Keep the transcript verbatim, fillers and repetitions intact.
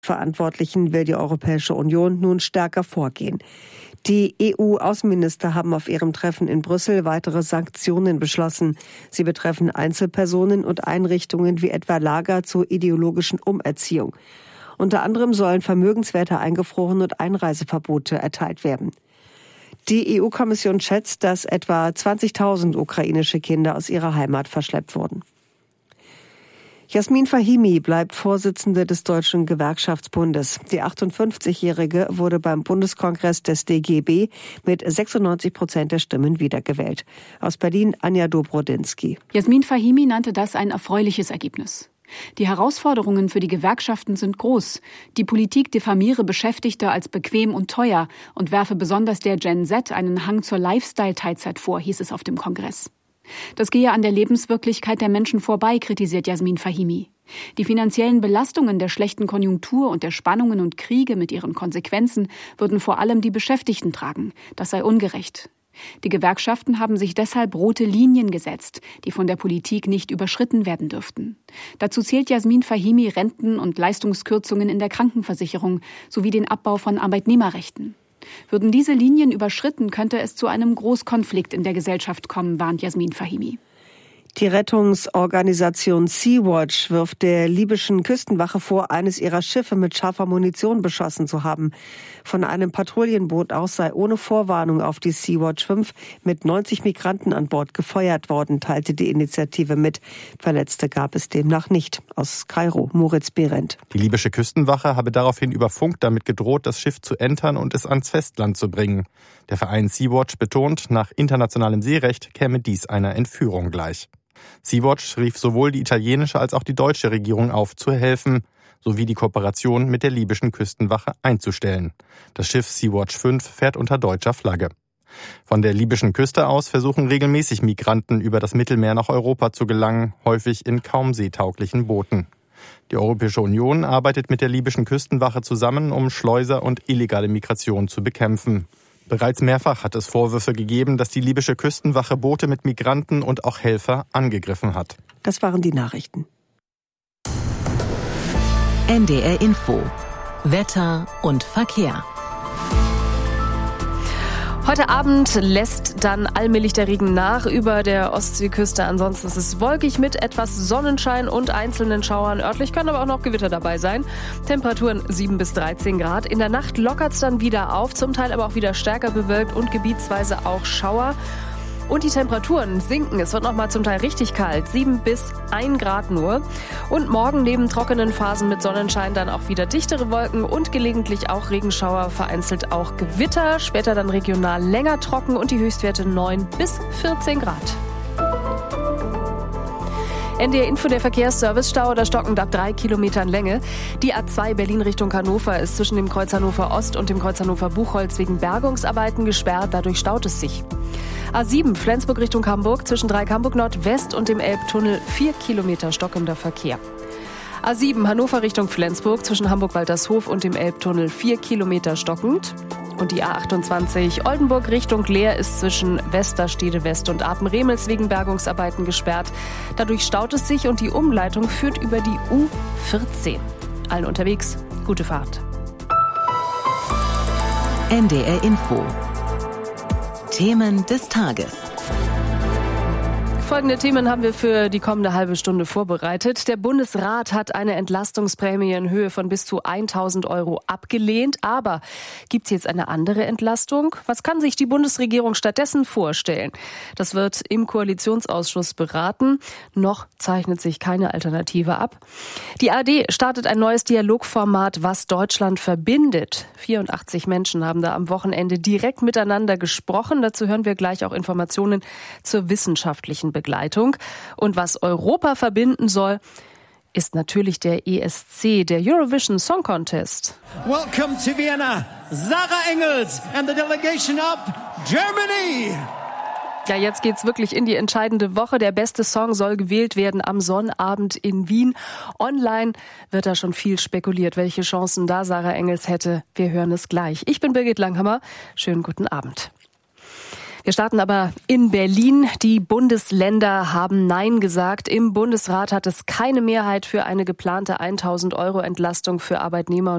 Verantwortlichen will die Europäische Union nun stärker vorgehen. Die E U-Außenminister haben auf ihrem Treffen in Brüssel weitere Sanktionen beschlossen. Sie betreffen Einzelpersonen und Einrichtungen wie etwa Lager zur ideologischen Umerziehung. Unter anderem sollen Vermögenswerte eingefroren und Einreiseverbote erteilt werden. Die E U-Kommission schätzt, dass etwa zwanzigtausend ukrainische Kinder aus ihrer Heimat verschleppt wurden. Jasmin Fahimi bleibt Vorsitzende des Deutschen Gewerkschaftsbundes. Die achtundfünfzigjährige wurde beim Bundeskongress des D G B mit sechsundneunzig Prozent der Stimmen wiedergewählt. Aus Berlin Anja Dobrodinsky. Jasmin Fahimi nannte das ein erfreuliches Ergebnis. Die Herausforderungen für die Gewerkschaften sind groß. Die Politik diffamiere Beschäftigte als bequem und teuer und werfe besonders der Gen Z einen Hang zur Lifestyle-Teilzeit vor, hieß es auf dem Kongress. Das gehe an der Lebenswirklichkeit der Menschen vorbei, kritisiert Jasmin Fahimi. Die finanziellen Belastungen der schlechten Konjunktur und der Spannungen und Kriege mit ihren Konsequenzen würden vor allem die Beschäftigten tragen. Das sei ungerecht. Die Gewerkschaften haben sich deshalb rote Linien gesetzt, die von der Politik nicht überschritten werden dürften. Dazu zählt Jasmin Fahimi Renten- und Leistungskürzungen in der Krankenversicherung sowie den Abbau von Arbeitnehmerrechten. Würden diese Linien überschritten, könnte es zu einem Großkonflikt in der Gesellschaft kommen, warnt Jasmin Fahimi. Die Rettungsorganisation Sea-Watch wirft der libyschen Küstenwache vor, eines ihrer Schiffe mit scharfer Munition beschossen zu haben. Von einem Patrouillenboot aus sei ohne Vorwarnung auf die Sea-Watch fünf mit neunzig Migranten an Bord gefeuert worden, teilte die Initiative mit. Verletzte gab es demnach nicht. Aus Kairo, Moritz Behrendt. Die libysche Küstenwache habe daraufhin über Funk damit gedroht, das Schiff zu entern und es ans Festland zu bringen. Der Verein Sea-Watch betont, nach internationalem Seerecht käme dies einer Entführung gleich. Sea-Watch rief sowohl die italienische als auch die deutsche Regierung auf, zu helfen, sowie die Kooperation mit der libyschen Küstenwache einzustellen. Das Schiff Sea-Watch fünf fährt unter deutscher Flagge. Von der libyschen Küste aus versuchen regelmäßig Migranten über das Mittelmeer nach Europa zu gelangen, häufig in kaum seetauglichen Booten. Die Europäische Union arbeitet mit der libyschen Küstenwache zusammen, um Schleuser und illegale Migration zu bekämpfen. Bereits mehrfach hat es Vorwürfe gegeben, dass die libysche Küstenwache Boote mit Migranten und auch Helfer angegriffen hat. Das waren die Nachrichten. N D R Info. Wetter und Verkehr. Heute Abend lässt dann allmählich der Regen nach über der Ostseeküste. Ansonsten ist es wolkig mit etwas Sonnenschein und einzelnen Schauern. Örtlich können aber auch noch Gewitter dabei sein. Temperaturen sieben bis dreizehn Grad. In der Nacht lockert es dann wieder auf, zum Teil aber auch wieder stärker bewölkt und gebietsweise auch Schauer. Und die Temperaturen sinken. Es wird nochmal zum Teil richtig kalt. sieben bis ein Grad nur. Und morgen neben trockenen Phasen mit Sonnenschein dann auch wieder dichtere Wolken und gelegentlich auch Regenschauer, vereinzelt auch Gewitter. Später dann regional länger trocken und die Höchstwerte neun bis vierzehn Grad. N D R Info, der Verkehrsservice-Stau, da stockend ab drei Kilometern Länge. Die A zwei Berlin Richtung Hannover ist zwischen dem Kreuz Hannover Ost und dem Kreuz Hannover Buchholz wegen Bergungsarbeiten gesperrt. Dadurch staut es sich. A sieben Flensburg Richtung Hamburg zwischen Dreieck-Hamburg Nordwest und dem Elbtunnel vier Kilometer stockender Verkehr. A sieben Hannover Richtung Flensburg zwischen Hamburg-Waltershof und dem Elbtunnel vier Kilometer stockend. Und die A achtundzwanzig Oldenburg Richtung Leer ist zwischen Westerstede West und Apen-Remels wegen Bergungsarbeiten gesperrt. Dadurch staut es sich und die Umleitung führt über die U vierzehn. Allen unterwegs, gute Fahrt. N D R Info. Themen des Tages. Folgende Themen haben wir für die kommende halbe Stunde vorbereitet. Der Bundesrat hat eine Entlastungsprämie in Höhe von bis zu tausend Euro abgelehnt. Aber gibt es jetzt eine andere Entlastung? Was kann sich die Bundesregierung stattdessen vorstellen? Das wird im Koalitionsausschuss beraten. Noch zeichnet sich keine Alternative ab. Die A R D startet ein neues Dialogformat, was Deutschland verbindet. vierundachtzig Menschen haben da am Wochenende direkt miteinander gesprochen. Dazu hören wir gleich auch Informationen zur wissenschaftlichen Begleitung. Begleitung. Und was Europa verbinden soll, ist natürlich der E S C, der Eurovision Song Contest. Welcome to Vienna, Sarah Engels and the delegation of Germany. Ja, jetzt geht's wirklich in die entscheidende Woche. Der beste Song soll gewählt werden am Sonnabend in Wien. Online wird da schon viel spekuliert, welche Chancen da Sarah Engels hätte. Wir hören es gleich. Ich bin Birgit Langhammer. Schönen guten Abend. Wir starten aber in Berlin. Die Bundesländer haben Nein gesagt. Im Bundesrat hat es keine Mehrheit für eine geplante tausend Euro Entlastung für Arbeitnehmer